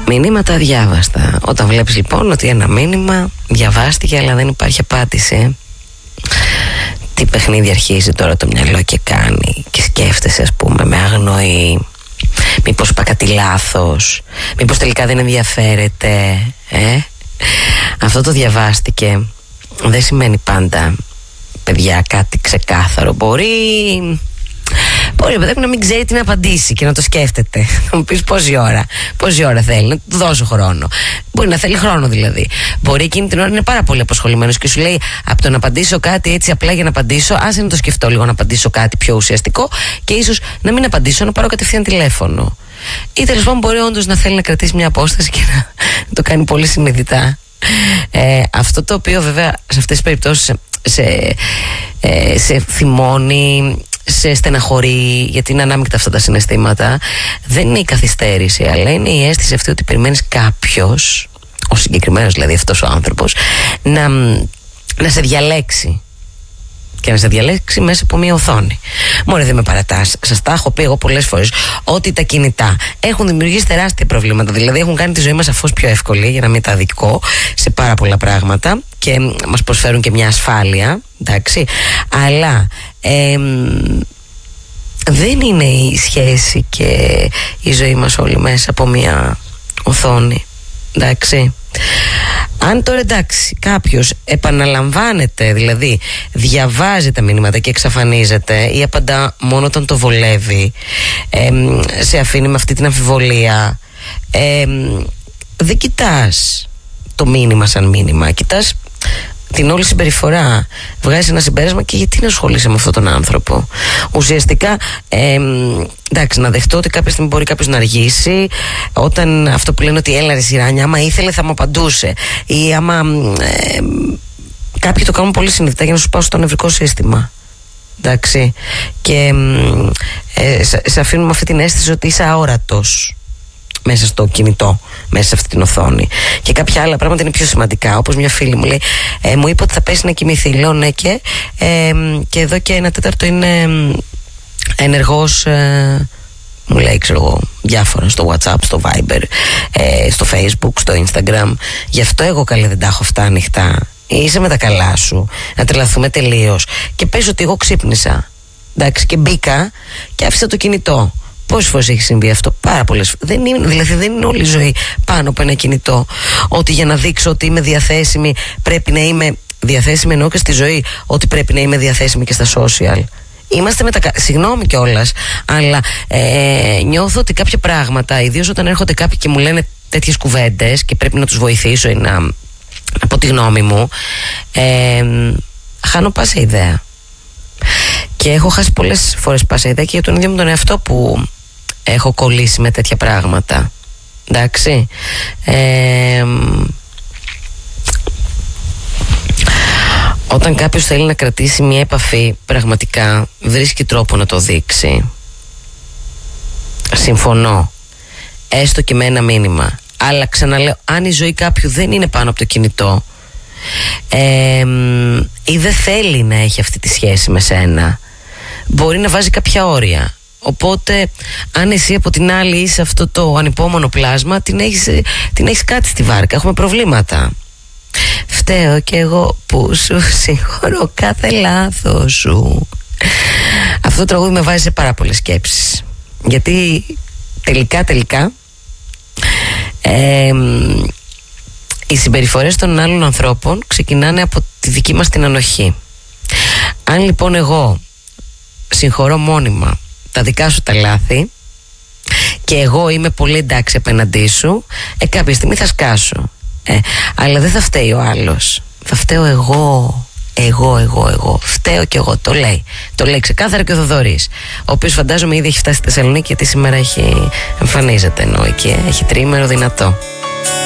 Μηνύματα αδιάβαστα. Όταν βλέπεις λοιπόν ότι ένα μήνυμα διαβάστηκε αλλά δεν υπάρχει απάντηση, τι παιχνίδι αρχίζει τώρα το μυαλό και κάνει, και σκέφτεσαι, ας πούμε, με αγνοεί. Μήπως είπα κάτι λάθος, μήπως τελικά δεν ενδιαφέρεται. Αυτό το διαβάστηκε δεν σημαίνει πάντα, παιδιά, κάτι ξεκάθαρο. Μπορεί παιδάκι να μην ξέρει τι να απαντήσει και να το σκέφτεται. Θα μου πεις πόση ώρα θέλει, να του δώσω χρόνο. Μπορεί να θέλει χρόνο δηλαδή. Μπορεί εκείνη την ώρα να είναι πάρα πολύ απασχολημένος και σου λέει, από το να απαντήσω κάτι έτσι απλά για να απαντήσω, άσε να το σκεφτώ λίγο, να απαντήσω κάτι πιο ουσιαστικό και ίσως να μην απαντήσω, να πάρω κατευθείαν τηλέφωνο. Ή τέλος πάντων μπορεί όντως να θέλει να κρατήσει μια απόσταση και να το κάνει πολύ συνειδητά. Αυτό το οποίο βέβαια σε αυτές τις περιπτώσεις σε θυμώνει, σε στεναχωρεί, γιατί είναι ανάμεικτα αυτά τα συναισθήματα, δεν είναι η καθυστέρηση, αλλά είναι η αίσθηση αυτή ότι περιμένεις κάποιος, ο συγκεκριμένος δηλαδή αυτός ο άνθρωπος, να σε διαλέξει. Και να σε διαλέξει μέσα από μια οθόνη. Μωρέ, δεν με παρατάς. Σας τα έχω πει εγώ πολλές φορές ότι τα κινητά έχουν δημιουργήσει τεράστια προβλήματα. Δηλαδή έχουν κάνει τη ζωή μας σαφώς πιο εύκολη, για να μην τα αδικώ, σε πάρα πολλά πράγματα, και μας προσφέρουν και μια ασφάλεια. Εντάξει. Αλλά δεν είναι η σχέση και η ζωή μας όλη μέσα από μια οθόνη. Εντάξει. Αν τώρα, εντάξει, κάποιος επαναλαμβάνεται, δηλαδή διαβάζει τα μηνύματα και εξαφανίζεται ή απαντά μόνο όταν το βολεύει, σε αφήνει με αυτή την αμφιβολία, δεν κοιτάς το μήνυμα σαν μήνυμα, κοιτάς την όλη συμπεριφορά, βγάζεις ένα συμπέρασμα και γιατί να ασχολείσαι με αυτόν τον άνθρωπο. Ουσιαστικά, εντάξει, να δεχτώ ότι κάποια στιγμή μπορεί κάποιος να αργήσει, όταν αυτό που λένε ότι έλα ρε Σιράνια, άμα ήθελε θα μου απαντούσε, ή άμα κάποιοι το κάνουν πολύ συνειδητά για να σου σπάσουν το νευρικό σύστημα. Εντάξει. Και σε αφήνουμε αυτή την αίσθηση ότι είσαι αόρατος μέσα στο κινητό, μέσα σε αυτή την οθόνη. Και κάποια άλλα πράγματα είναι πιο σημαντικά. Όπως μια φίλη μου λέει, μου είπε ότι θα πέσει να κοιμηθεί. Λέω ναι, και εδώ και 1/4 είναι ενεργός, μου λέει, ξέρω εγώ, διάφορα στο WhatsApp, στο Viber, στο Facebook, στο Instagram. Γι' αυτό εγώ, καλή, δεν τα έχω αυτά ανοιχτά. Είσαι με τα καλά σου, να τρελαθούμε τελείως. Και πες ότι εγώ ξύπνησα, εντάξει, και μπήκα και άφησα το κινητό. Πόσες φορές έχει συμβεί αυτό? Πάρα πολλές. Δηλαδή δεν είναι όλη η ζωή πάνω από ένα κινητό. Ότι για να δείξω ότι είμαι διαθέσιμη πρέπει να είμαι διαθέσιμη, εννοώ και στη ζωή, ότι πρέπει να είμαι διαθέσιμη και στα social. Είμαστε συγγνώμη κιόλας, αλλά νιώθω ότι κάποια πράγματα, ιδίως όταν έρχονται κάποιοι και μου λένε τέτοιες κουβέντες και πρέπει να τους βοηθήσω ή να πω τη γνώμη μου, χάνω πάσα ιδέα. Και έχω χάσει πολλές φορές πάσα ιδέα και για τον ίδιο μου τον εαυτό που έχω κολλήσει με τέτοια πράγματα. Εντάξει. Όταν κάποιος θέλει να κρατήσει μια επαφή, πραγματικά βρίσκει τρόπο να το δείξει. Συμφωνώ, έστω και με ένα μήνυμα. Αλλά ξαναλέω, αν η ζωή κάποιου δεν είναι πάνω από το κινητό, ή δεν θέλει να έχει αυτή τη σχέση με σένα, μπορεί να βάζει κάποια όρια. Οπότε αν εσύ από την άλλη είσαι αυτό το ανυπόμονο πλάσμα, την έχεις κάτι στη βάρκα. Έχουμε προβλήματα. Φταίω κι εγώ που σου συγχωρώ κάθε λάθος σου. Αυτό το τραγούδι με βάζει σε πάρα πολλές σκέψεις, γιατί τελικά οι συμπεριφορές των άλλων ανθρώπων ξεκινάνε από τη δική μας την ανοχή. Αν λοιπόν εγώ συγχωρώ μόνιμα τα δικά σου τα λάθη και εγώ είμαι πολύ εντάξει απέναντί σου, κάποια στιγμή θα σκάσω. Αλλά δεν θα φταίει ο άλλος, θα φταίω εγώ. Φταίω κι εγώ, το λέει ξεκάθαρα και ο Θοδωρής, ο οποίος φαντάζομαι ήδη έχει φτάσει στη Θεσσαλονίκη, γιατί σήμερα εμφανίζεται, ενώ εκεί έχει τριήμερο δυνατό.